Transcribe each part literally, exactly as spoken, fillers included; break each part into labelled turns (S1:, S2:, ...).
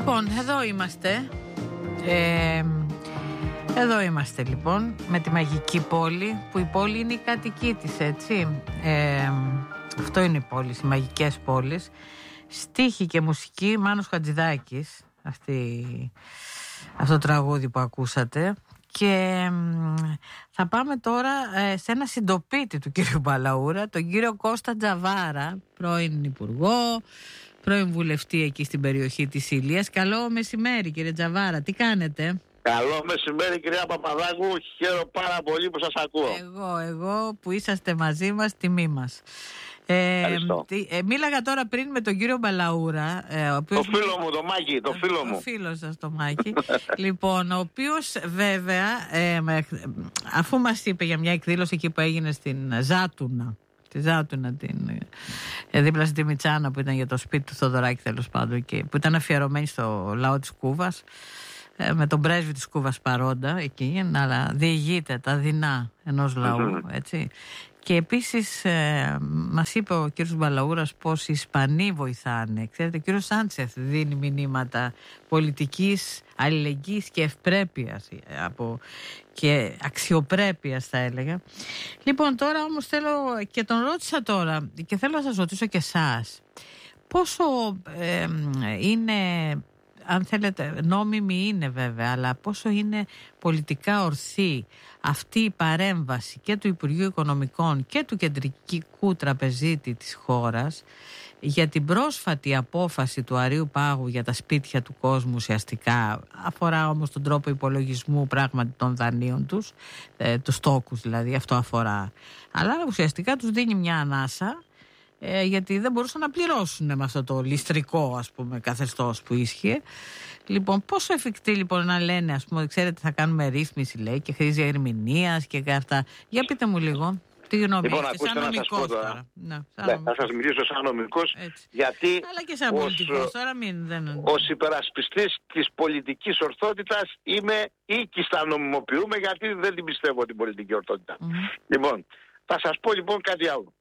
S1: Λοιπόν, εδώ είμαστε. Ε, εδώ είμαστε λοιπόν με τη μαγική πόλη, που η πόλη είναι η κατοική της, έτσι. Ε, αυτό είναι η πόλη, οι μαγικές πόλεις. Στίχη και μουσική Μάνος Χατζηδάκης, αυτή, αυτό το τραγούδι που ακούσατε. Και θα πάμε τώρα σε ένα συντοπίτη του κύριου Μπαλαούρα, τον κύριο Κώστα Τζαβάρα, πρώην υπουργό, πρώην βουλευτή εκεί στην περιοχή της Ηλίας. Καλό μεσημέρι κύριε Τζαβάρα, τι κάνετε?
S2: Καλό μεσημέρι κυρία Παπαδάκου, χαίρομαι πάρα πολύ που σας ακούω.
S1: Εγώ, εγώ που είσαστε μαζί μας, τιμή μας. Ε, τι, ε, μίλαγα τώρα πριν με τον κύριο Μπαλαούρα, ε, ο οποίος...
S2: Το φίλο μου, το Μάκη, το φίλο μου.
S1: Το φίλο σας, το Μάκη. Λοιπόν, ο οποίος βέβαια, ε, αφού μας είπε για μια εκδήλωση εκεί που έγινε στην Ζάτουνα, τη Ζάτουνα, την, ε, δίπλα στη Μιτσάνα, που ήταν για το σπίτι του Θοδωράκη, τέλος πάντων, και που ήταν αφιερωμένη στο λαό της Κούβας, ε, με τον πρέσβη της Κούβας παρόντα εκεί, να διηγείται τα δεινά ενός λαού, έτσι. Και επίσης ε, μας είπε ο κύριος Μπαλαούρας πως οι Ισπανοί βοηθάνε. Ξέρετε, ο κύριος Σάντσεθ δίνει μηνύματα πολιτικής αλληλεγγύης και ευπρέπειας από, και αξιοπρέπειας, θα έλεγα. Λοιπόν, τώρα όμως θέλω, και τον ρώτησα τώρα και θέλω να σας ρωτήσω και εσάς, πόσο ε, είναι, αν θέλετε, νόμιμη είναι βέβαια, αλλά πόσο είναι πολιτικά ορθή αυτή η παρέμβαση και του Υπουργείου Οικονομικών και του Κεντρικού Τραπεζίτη της χώρας για την πρόσφατη απόφαση του Αρείου Πάγου για τα σπίτια του κόσμου, ουσιαστικά αφορά όμως τον τρόπο υπολογισμού πράγματι των δανείων τους, ε, τους στόκους δηλαδή, αυτό αφορά, αλλά ουσιαστικά τους δίνει μια ανάσα, Ε, γιατί δεν μπορούσαν να πληρώσουν με αυτό το ληστρικό, ας πούμε, καθεστώς που ίσχυε. Λοιπόν, πόσο εφικτή λοιπόν να λένε, ας πούμε, ξέρετε, θα κάνουμε ρύθμιση, λέει, και χρήση ερμηνείας και αυτά. Για πείτε μου λίγο, τι γνώμη
S2: λοιπόν,
S1: έχετε σαν νομικός τώρα?
S2: τώρα. Ναι, σαν ναι, θα σας μιλήσω σαν νομικός, έτσι. Γιατί
S1: αλλά και σαν πολιτικός τώρα, μην δεν...
S2: ως υπερασπιστής της πολιτικής ορθότητας είμαι οίκης θα νομιμοποιούμε, γιατί δεν την πιστεύω την πολιτική ορθότητα. Mm-hmm. Λοιπόν, θα σας πω λοιπόν κάτι άλλο.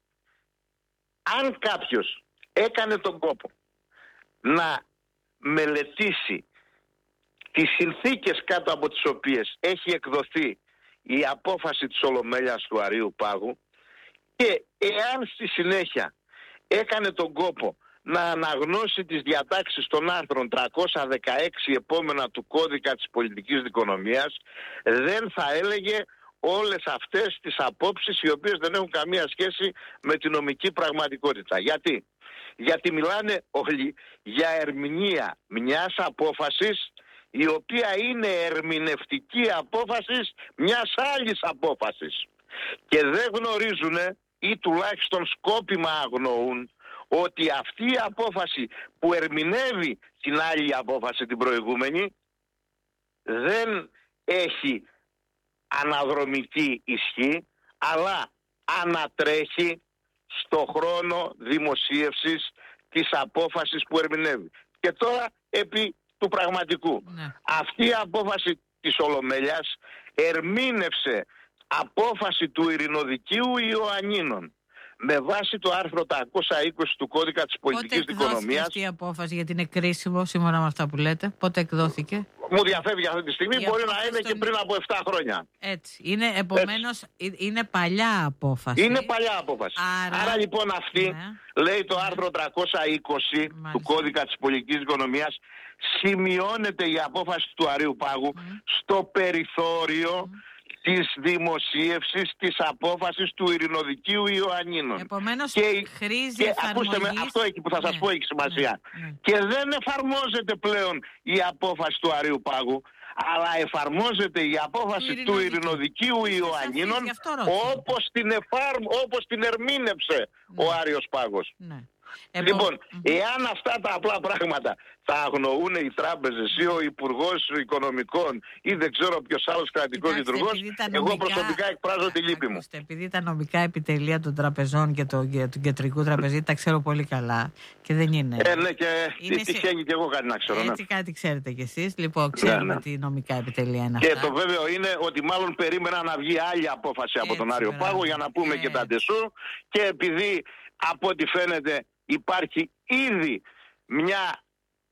S2: Αν κάποιος έκανε τον κόπο να μελετήσει τις συνθήκες κάτω από τις οποίες έχει εκδοθεί η απόφαση της Ολομέλειας του Αρείου Πάγου, και εάν στη συνέχεια έκανε τον κόπο να αναγνώσει τις διατάξεις των άρθρων τριακόσια δεκαέξι επόμενα του κώδικα της πολιτικής δικονομίας, δεν θα έλεγε όλες αυτές τις απόψεις οι οποίες δεν έχουν καμία σχέση με τη νομική πραγματικότητα. Γιατί? Γιατί μιλάνε όλοι για ερμηνεία μιας απόφασης η οποία είναι ερμηνευτική απόφαση μιας άλλης απόφασης. Και δεν γνωρίζουν, ή τουλάχιστον σκόπιμα αγνοούν, ότι αυτή η απόφαση που ερμηνεύει την άλλη απόφαση, την προηγούμενη, δεν έχει αναδρομική ισχύ, αλλά ανατρέχει στο χρόνο δημοσίευσης της απόφασης που ερμηνεύει. Και τώρα επί του πραγματικού. Ναι. Αυτή η απόφαση της Ολομέλειας ερμήνευσε απόφαση του Ειρηνοδικείου Ιωαννίνων με βάση το άρθρο τριακόσια είκοσι του κώδικα της πολιτικής δικονομίας. Πότε εκδόθηκε
S1: αυτή η απόφαση, γιατί είναι κρίσιμο σύμφωνα με αυτά που λέτε? Πότε εκδόθηκε?
S2: Μου διαφεύγει αυτή τη στιγμή,
S1: η
S2: μπορεί να είναι και πριν από επτά χρόνια.
S1: Έτσι. Είναι, επομένως, Έτσι. είναι παλιά απόφαση.
S2: Είναι παλιά απόφαση.
S1: Άρα,
S2: Άρα λοιπόν αυτή, ναι. λέει το άρθρο τριακόσια είκοσι Μάλιστα. του κώδικα της πολιτικής δικονομίας, σημειώνεται η απόφαση του Αρείου Πάγου mm. στο περιθώριο mm. της δημοσίευσης της απόφασης του Ειρηνοδικείου Ιωαννίνων.
S1: Επομένως,
S2: και,
S1: χρήζει
S2: και
S1: εφαρμογής...
S2: ακούστε με, αυτό εκεί που θα σας ναι, πω έχει σημασία. Ναι, ναι. Και δεν εφαρμόζεται πλέον η απόφαση του Αρείου Πάγου, αλλά εφαρμόζεται η απόφαση του, του Ειρηνοδικείου Ιωαννίνων όπως την, εφαρ... όπως την ερμήνευσε ναι. ο Άρειος Πάγος. Ναι. Λοιπόν, mm-hmm. εάν αυτά τα απλά πράγματα θα αγνοούν οι τράπεζες ή ο Υπουργός Οικονομικών ή δεν ξέρω ποιος άλλος κρατικός λειτουργός, εγώ προσωπικά εκφράζω τη λύπη μου.
S1: Επειδή τα νομικά επιτελεία των τραπεζών και του Κεντρικού Τραπεζίτη τα ξέρω πολύ καλά και δεν είναι.
S2: Ε, ναι, και είναι τυχαίνει σε... και εγώ κάτι να ξέρω.
S1: Έτσι
S2: ναι.
S1: κάτι ξέρετε κι εσείς. Λοιπόν, ξέρουμε ναι, ναι. τι νομικά επιτελεία είναι αυτά.
S2: Και το βέβαιο είναι ότι μάλλον περίμενα να βγει άλλη απόφαση από Έτσι, τον Άριο Πάγο για να πούμε ε... και τα ντεσού, και επειδή από ό,τι φαίνεται υπάρχει ήδη μια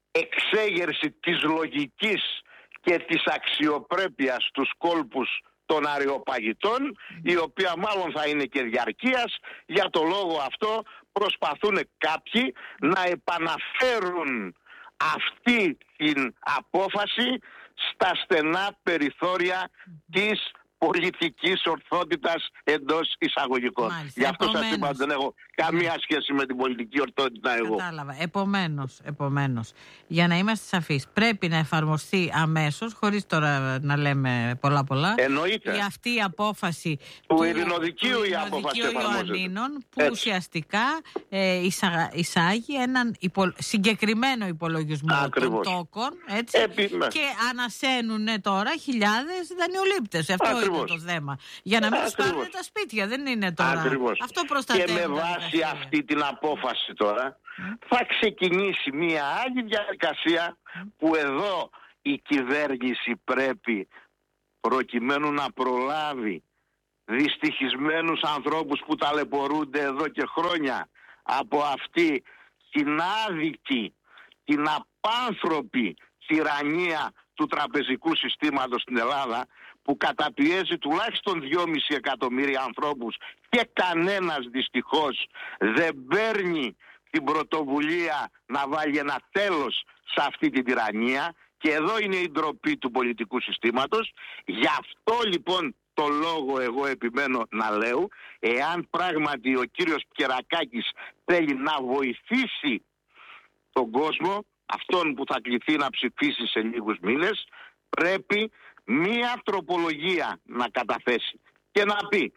S2: εξέγερση της λογικής και της αξιοπρέπειας στους κόλπους των αριοπαγητών, η οποία μάλλον θα είναι και διαρκείας. Για το λόγο αυτό προσπαθούν κάποιοι να επαναφέρουν αυτή την απόφαση στα στενά περιθώρια της πολιτικής ορθότητας εντός εισαγωγικών.
S1: Μάλιστα,
S2: Γι' αυτό
S1: επομένως,
S2: σας είπα ότι δεν έχω καμία σχέση με την πολιτική ορθότητα εγώ.
S1: Κατάλαβα. Επομένως, επομένως, για να είμαστε σαφείς, πρέπει να εφαρμοστεί αμέσως, χωρίς τώρα να λέμε πολλά πολλά,
S2: Εννοείται.
S1: η αυτή η απόφαση
S2: του,
S1: του
S2: Ειρηνοδικείου η απόφαση
S1: Ιωαννίνων, που
S2: Έτσι.
S1: ουσιαστικά ε, εισαγα, εισάγει έναν υπο, συγκεκριμένο υπολογισμό
S2: Ακριβώς.
S1: των τόκων, έτσι,
S2: Επί, ναι.
S1: και ανασαίνουν τώρα χιλιάδες δανειολήπτες. Αυτό
S2: Ακριβώς.
S1: είναι το θέμα. Για να μην τους
S2: Ακριβώς.
S1: πάρουν τα σπίτια, δεν είναι τώρα.
S2: Ακριβώς.
S1: Αυτό προστατεύει.
S2: Και με βάση αυτή την απόφαση τώρα mm. θα ξεκινήσει μια άλλη διαδικασία mm. που εδώ η κυβέρνηση πρέπει, προκειμένου να προλάβει δυστυχισμένους ανθρώπους που ταλαιπωρούνται εδώ και χρόνια από αυτή την άδικη, την απάνθρωπη τυραννία του τραπεζικού συστήματος στην Ελλάδα, που καταπιέζει τουλάχιστον δυόμισι εκατομμύρια ανθρώπους και κανένας δυστυχώς δεν παίρνει την πρωτοβουλία να βάλει ένα τέλος σε αυτή την τυραννία. Και εδώ είναι η ντροπή του πολιτικού συστήματος. Γι' αυτό λοιπόν το λόγο εγώ επιμένω να λέω, εάν πράγματι ο κύριος Κερακάκης θέλει να βοηθήσει τον κόσμο, αυτόν που θα κληθεί να ψηφίσει σε λίγους μήνες, πρέπει μία τροπολογία να καταθέσει και να πει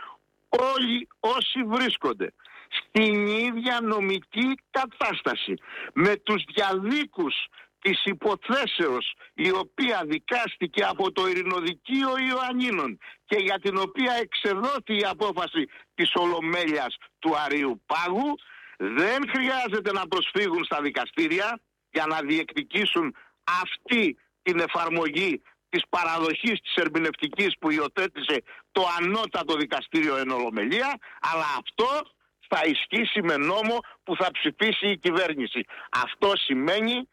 S2: όλοι όσοι βρίσκονται στην ίδια νομική κατάσταση με τους διαδίκους της υποθέσεως, η οποία δικάστηκε από το Ειρηνοδικείο Ιωαννίνων και για την οποία εξεδόθη η απόφαση της Ολομέλειας του Αρείου Πάγου, δεν χρειάζεται να προσφύγουν στα δικαστήρια για να διεκδικήσουν αυτή την εφαρμογή της παραδοχής της ερμηνευτικής που υιοθέτησε το ανώτατο δικαστήριο εν Ολομελία, αλλά αυτό θα ισχύσει με νόμο που θα ψηφίσει η κυβέρνηση. Αυτό σημαίνει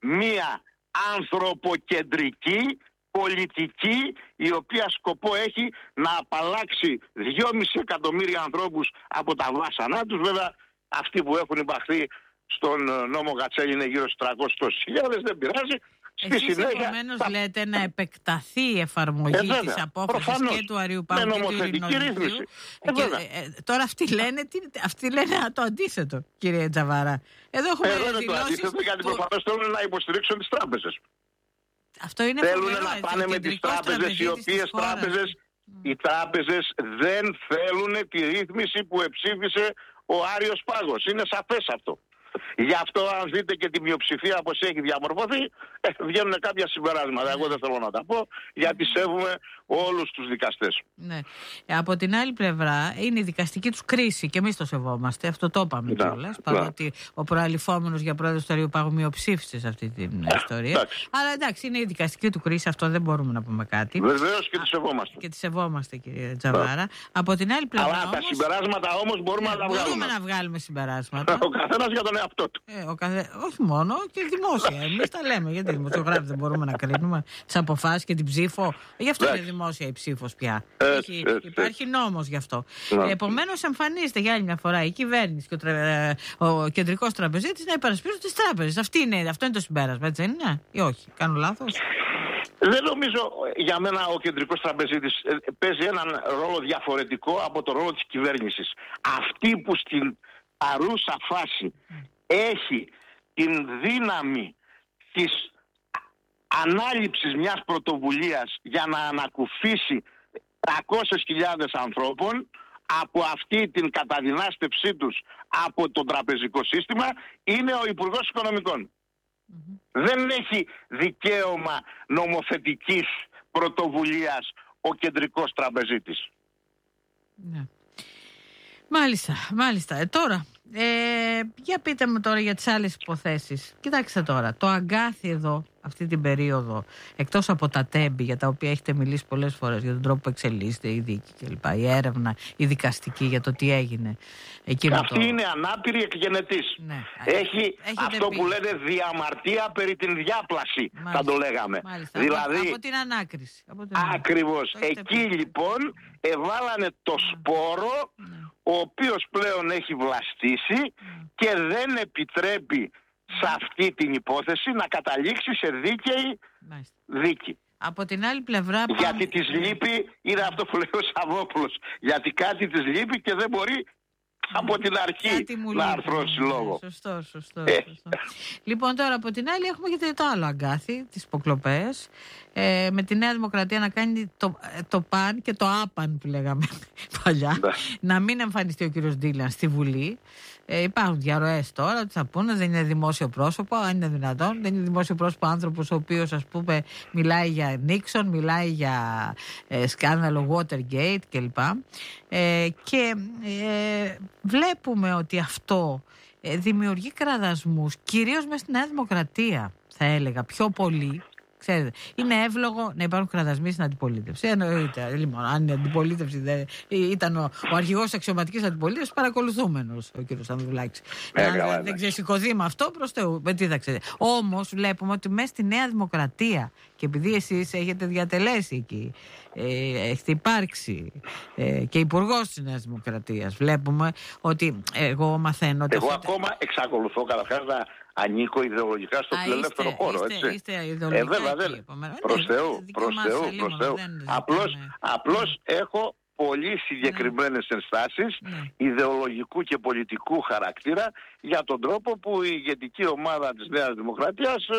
S2: μία ανθρωποκεντρική πολιτική, η οποία σκοπό έχει να απαλλάξει δυόμισι εκατομμύρια ανθρώπους από τα βάσανά τους. Βέβαια αυτοί που έχουν υπαχθεί στον νόμο Γατσέλη είναι γύρω στους τριακόσιες χιλιάδες, δεν πειράζει.
S1: Εσείς επομένως θα... λέτε να επεκταθεί η εφαρμογή ε, βέβαια, της απόφασης προφανώς, και του Αρείου Πάγου και του Ειρηνοδικείου. Ε, ε, ε, τώρα αυτοί λένε, τι, αυτοί λένε το αντίθετο, κύριε Τζαβάρα. Εδώ έχουμε
S2: Εδώ είναι το αντίθετο, γιατί του... προφανώς θέλουν να υποστηρίξουν τις τράπεζες.
S1: Αυτό είναι
S2: θέλουν
S1: φοβερό,
S2: να
S1: έτσι,
S2: πάνε με τις τράπεζες, οι οποίες τράπεζες, mm. οι τράπεζες δεν θέλουν τη ρύθμιση που εψήφισε ο Άριος Πάγος. Είναι σαφές αυτό. Γι' αυτό αν δείτε και τη μειοψηφία πως έχει διαμορφωθεί, ε, βγαίνουν κάποια συμπεράσματα. Εγώ δεν θέλω να τα πω, γιατί σέβομαι όλους τους δικαστές.
S1: Ναι. Από την άλλη πλευρά είναι η δικαστική τους κρίση και εμείς το σεβόμαστε. Αυτό το είπαμε κιόλας. Παρότι ο προαληφόμενος για πρόεδρος του Αρείου Πάγου μειοψήφισε σε αυτή την ε, ιστορία. Εντάξει. Αλλά εντάξει, είναι η δικαστική του κρίση, αυτό δεν μπορούμε να πούμε κάτι.
S2: Βεβαίως και τη σεβόμαστε.
S1: Και τη σεβόμαστε, κύριε Τζαβάρα. Από την άλλη πλευρά.
S2: Αλλά
S1: όμως,
S2: τα συμπεράσματα όμως μπορούμε
S1: ναι,
S2: να τα βγάλουμε.
S1: Μπορούμε να βγάλουμε συμπεράσματα.
S2: Ο καθένας για τον εαυτό του.
S1: Ε, ο καθε... Όχι μόνο, και δημόσια. Εμείς τα λέμε. Γιατί οι δημοσιογράφοι δεν μπορούμε να κρίνουμε τις αποφάσεις και την ψήφο. Γι' αυτό είναι δημόσια η ψήφος πια.
S2: Έτσι,
S1: Έχει...
S2: έτσι,
S1: Υπάρχει
S2: έτσι.
S1: νόμος γι' αυτό. Ε, επομένως, εμφανίζεται για άλλη μια φορά η κυβέρνηση και ο, τρα... ο κεντρικός τραπεζίτης να υπερασπίζουν τις τράπεζες. Αυτό είναι, αυτό είναι το συμπέρασμα, έτσι δεν είναι? Ή όχι? Κάνω λάθος?
S2: Δεν νομίζω, για μένα ο κεντρικός τραπεζίτης παίζει έναν ρόλο διαφορετικό από το ρόλο της κυβέρνησης. Αυτή που στην παρούσα φάση έχει την δύναμη της ανάληψης μιας πρωτοβουλίας για να ανακουφίσει τριακόσιες χιλιάδες ανθρώπων από αυτή την καταδυνάστευσή τους από το τραπεζικό σύστημα, είναι ο Υπουργός Οικονομικών. Mm-hmm. Δεν έχει δικαίωμα νομοθετικής πρωτοβουλίας ο κεντρικός τραπεζίτης.
S1: Ναι. Μάλιστα, μάλιστα. Ε, τώρα, Ε, για πείτε μου τώρα για τις άλλες υποθέσεις. Κοιτάξτε τώρα, το αγκάθι εδώ αυτή την περίοδο, εκτός από τα τέμπη για τα οποία έχετε μιλήσει πολλές φορές, για τον τρόπο που εξελίσσεται η δίκη κλπ, η έρευνα, η δικαστική για το τι έγινε.
S2: Αυτή το... είναι ανάπηρη εκγενετής.
S1: Ναι.
S2: Έχει αυτό πει. Που λένε διαμαρτία περί την διάπλαση, μάλιστα, θα το λέγαμε.
S1: Μάλιστα.
S2: Δηλαδή,
S1: από, από την ανάκριση. Από την
S2: ακριβώς. Εκεί πει. Λοιπόν εβάλανε το σπόρο, ναι, ο οποίος πλέον έχει βλαστήσει, ναι, και δεν επιτρέπει σε αυτή την υπόθεση να καταλήξει σε δίκαιη, μάλιστα, δίκη.
S1: Από την άλλη πλευρά...
S2: Γιατί της λείπει, είναι αυτό που λέει ο Σαββόπουλος, γιατί κάτι της λείπει και δεν μπορεί από την αρχή να αρθρώσει λόγο.
S1: Σωστό, σωστό, σωστό. Λοιπόν, τώρα από την άλλη έχουμε και το άλλο αγκάθι, τις υποκλοπές, ε, με τη Νέα Δημοκρατία να κάνει το, το παν και το άπαν που λέγαμε παλιά, να μην εμφανιστεί ο κύριος Ντίλαν στη Βουλή. Ε, υπάρχουν διαρροές τώρα ότι θα πούνε δεν είναι δημόσιο πρόσωπο, αν είναι δυνατόν. Δεν είναι δημόσιο πρόσωπο άνθρωπος ο οποίος, ας πούμε, μιλάει για Νίξον, μιλάει για ε, σκάνδαλο Watergate κλπ. Ε, και ε, βλέπουμε ότι αυτό ε, δημιουργεί κραδασμούς, κυρίως μες στη Νέα Δημοκρατία, θα έλεγα, πιο πολύ. Ξέρετε, είναι εύλογο να υπάρχουν κραδασμοί στην αντιπολίτευση. Εννοείται. Λοιπόν, αν η αντιπολίτευση δεν ήταν ο, ο αρχηγός αξιωματικής αντιπολίτευσης, παρακολουθούμενος ο κ. Ανδρουλάκης. Αν δεν ξεσηκωθεί με αυτό, προς Θεού, με τι θα ξέρετε. Όμως βλέπουμε ότι μέσα στη Νέα Δημοκρατία, και επειδή εσείς έχετε διατελέσει εκεί, ε, έχετε υπάρξει ε, και υπουργός της Νέας Δημοκρατίας, βλέπουμε ότι εγώ μαθαίνω. Ότι
S2: εγώ
S1: αυτό...
S2: ακόμα εξακολουθώ καταρχάς να ανήκω ιδεολογικά στο φιλελεύθερο χώρο,
S1: είστε,
S2: έτσι.
S1: Είστε ιδεολογικά
S2: ε, βέβαια, δεν. Προς Θεού, προς Θεού, προς Θεού. Απλώς, απλώς ναι. έχω πολύ συγκεκριμένες ναι. ενστάσεις ναι. ιδεολογικού και πολιτικού χαρακτήρα για τον τρόπο που η ηγετική ομάδα της Νέας Δημοκρατίας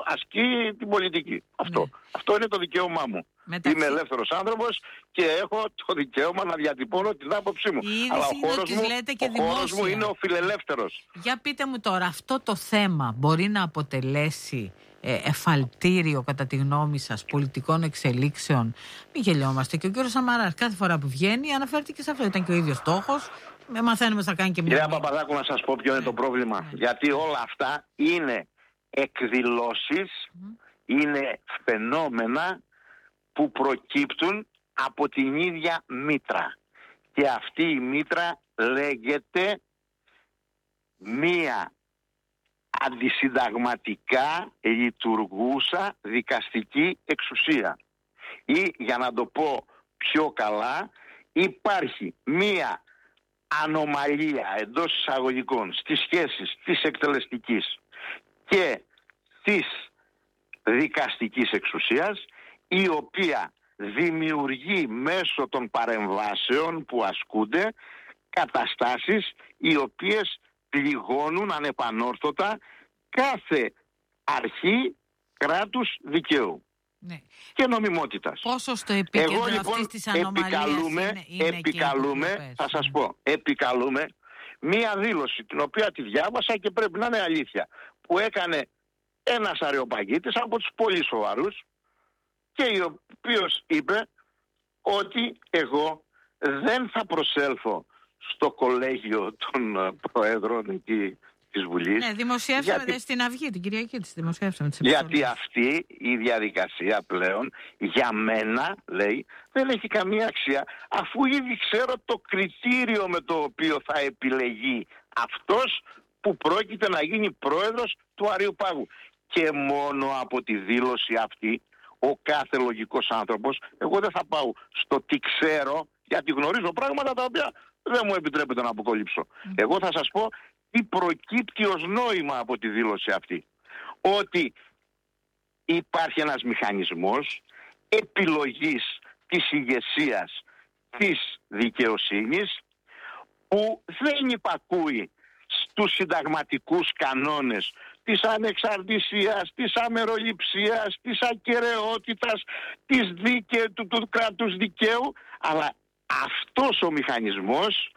S2: ασκεί την πολιτική. Αυτό, ναι. αυτό είναι το δικαίωμά μου. Μεταξύ... Είμαι ελεύθερος άνθρωπος και έχω το δικαίωμα να διατυπώνω την άποψή μου. Αλλά ο χώρος μου, ο χώρος μου είναι ο φιλελεύθερος.
S1: Για πείτε μου τώρα, αυτό το θέμα μπορεί να αποτελέσει ε, εφαλτήριο κατά τη γνώμη σας πολιτικών εξελίξεων? Μην γελιόμαστε. Και ο κύριος Σαμαράς κάθε φορά που βγαίνει αναφέρεται και σε αυτό. Ήταν και ο ίδιος στόχος. Με μαθαίνουμε θα κάνει και μια...
S2: Κυρία Παπαδάκου, να σας πω ποιο είναι το πρόβλημα. Ναι. Γιατί όλα αυτά είναι εκδηλώσεις, mm. είναι φαινόμενα που προκύπτουν από την ίδια μήτρα. Και αυτή η μήτρα λέγεται μία αντισυνταγματικά λειτουργούσα δικαστική εξουσία. Ή, για να το πω πιο καλά, υπάρχει μία ανομαλία εντός εισαγωγικών στις σχέσεις της εκτελεστικής και της δικαστικής εξουσίας, η οποία δημιουργεί μέσω των παρεμβάσεων που ασκούνται καταστάσεις οι οποίες πληγώνουν ανεπανόρθωτα κάθε αρχή κράτους δικαίου, ναι, και νομιμότητας.
S1: Πόσο στο επίκεντρο
S2: Εγώ, λοιπόν,
S1: αυτής της ανομαλίας
S2: επικαλούμε,
S1: είναι, είναι
S2: επικαλούμε, θα σας πω, επικαλούμε μία δήλωση την οποία τη διάβασα και πρέπει να είναι αλήθεια, που έκανε ένας Αριοπαγίτης από τους πολύ σοβαρούς, και ο οποίος είπε ότι εγώ δεν θα προσέλθω στο κολέγιο των προέδρων εκεί της Βουλής.
S1: Ναι, δημοσιεύσαμε γιατί... στην Αυγή την Κυριακή της δημοσιεύσαμε τις
S2: γιατί αυτή η διαδικασία πλέον για μένα, λέει, δεν έχει καμία αξία, αφού ήδη ξέρω το κριτήριο με το οποίο θα επιλεγεί αυτός που πρόκειται να γίνει πρόεδρος του Αριοπάγου. Και μόνο από τη δήλωση αυτή ο κάθε λογικός άνθρωπος, εγώ δεν θα πάω στο τι ξέρω, γιατί γνωρίζω πράγματα τα οποία δεν μου επιτρέπεται να αποκαλύψω. Mm. Εγώ θα σας πω τι προκύπτει ως νόημα από τη δήλωση αυτή. Ότι υπάρχει ένας μηχανισμός επιλογής της ηγεσίας της δικαιοσύνης που δεν υπακούει στους συνταγματικούς κανόνες της ανεξαρτησίας, της αμεροληψίας, της ακεραιότητας, της δίκαι, του, του κράτους δικαίου, αλλά αυτός ο μηχανισμός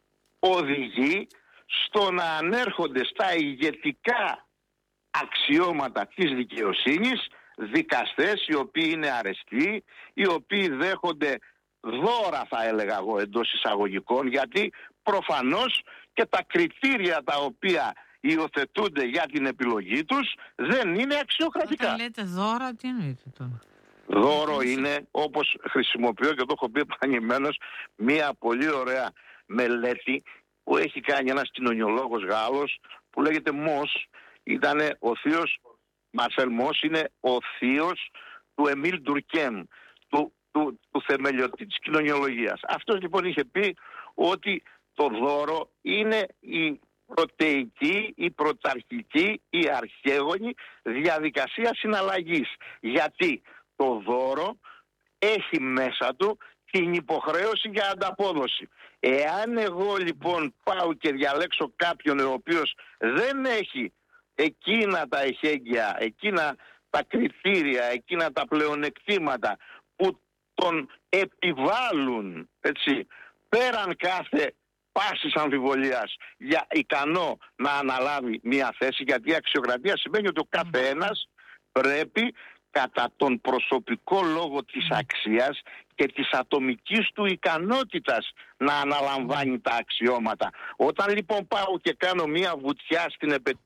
S2: οδηγεί στο να ανέρχονται στα ηγετικά αξιώματα της δικαιοσύνης δικαστές οι οποίοι είναι αρεστοί, οι οποίοι δέχονται δώρα, θα έλεγα εγώ, εντός εισαγωγικών, γιατί προφανώς και τα κριτήρια τα οποία υιοθετούνται για την επιλογή τους δεν είναι αξιοκρατικά.
S1: Όταν λέτε δώρα, τι εννοείτε τώρα?
S2: Δώρο είναι, όπως χρησιμοποιώ και το έχω πει επανειλημμένως, μια πολύ ωραία μελέτη που έχει κάνει ένας κοινωνιολόγος Γάλλος που λέγεται Μος. Ήτανε ο θείος, Μαρσέλ Μος είναι ο θείος του Εμίλ Ντουρκέμ, του, του, του θεμελιωτή της κοινωνιολογίας. Αυτός λοιπόν είχε πει ότι το δώρο είναι η πρωτεϊκή, η πρωταρχική, η αρχαίγονη διαδικασία συναλλαγής. Γιατί το δώρο έχει μέσα του την υποχρέωση για ανταπόδοση. Εάν εγώ λοιπόν πάω και διαλέξω κάποιον ο οποίος δεν έχει εκείνα τα εχέγγυα, εκείνα τα κριτήρια, εκείνα τα πλεονεκτήματα που τον επιβάλλουν, έτσι, πέραν κάθε πάσης αμφιβολίας για ικανό να αναλάβει μια θέση, γιατί η αξιοκρατία σημαίνει ότι ο κάθε ένας πρέπει κατά τον προσωπικό λόγο της αξίας και της ατομικής του ικανότητας να αναλαμβάνει τα αξιώματα. Όταν λοιπόν πάω και κάνω μια βουτιά στην επετυχία,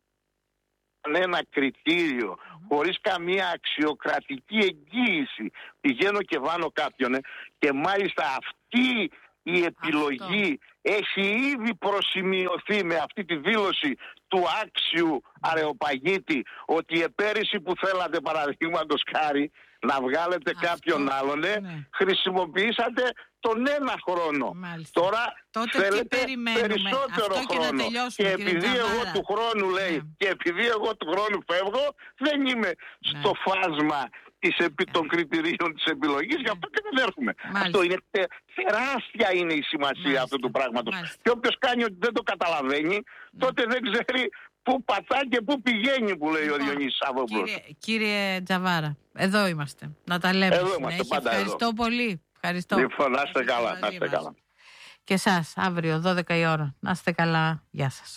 S2: ένα κριτήριο, χωρίς καμία αξιοκρατική εγγύηση, πηγαίνω και βάνω κάποιον, και μάλιστα αυτή η επιλογή αυτό έχει ήδη προσημειωθεί με αυτή τη δήλωση του άξιου Αρεοπαγίτη, ότι επέρυσι που θέλατε παραδείγματος χάρη να βγάλετε αυτό, κάποιον άλλον, ναι, χρησιμοποιήσατε τον ένα χρόνο. Μάλιστα. Τώρα τότε θέλετε περισσότερο αυτό χρόνο. Και, και επειδή εγώ του χρόνου, λέει, ναι, και επειδή εγώ του χρόνου φεύγω, δεν είμαι, ναι, στο φάσμα της, των κριτηρίων της επιλογής, γι' αυτό και δεν έρχομαι. Μάλιστα. Αυτό είναι τε, τεράστια είναι η σημασία, μάλιστα, αυτού του πράγματος. Μάλιστα. Και όποιος κάνει ότι δεν το καταλαβαίνει, ναι, τότε δεν ξέρει πού πατά και πού πηγαίνει, που λέει, λοιπόν, ο Διονύσης Σαββόπουλος. Κύριε,
S1: κύριε Τζαβάρα, εδώ είμαστε. Να τα λέμε.
S2: Εδώ είμαστε, πάντα
S1: ευχαριστώ
S2: εδώ.
S1: πολύ. Ευχαριστώ.
S2: Λοιπόν, να είστε καλά, να είστε καλά.
S1: Και εσάς, αύριο δώδεκα η ώρα. Να είστε καλά. Γεια σας.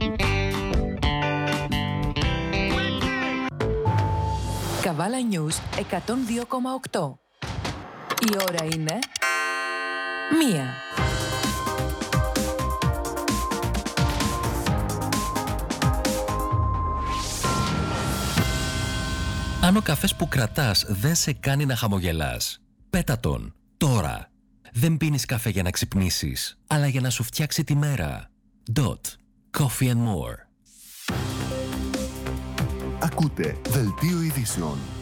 S3: Καβάλα News εκατόν δύο κόμμα οκτώ. Η ώρα είναι μία.
S4: Αν ο καφές που κρατάς δεν σε κάνει να χαμογελάς, πέτα τον τώρα. Δεν πίνεις καφέ για να ξυπνήσεις, αλλά για να σου φτιάξει τη μέρα. Dot. Coffee and more.
S5: Ακούτε Δελτίο Ειδήσεων.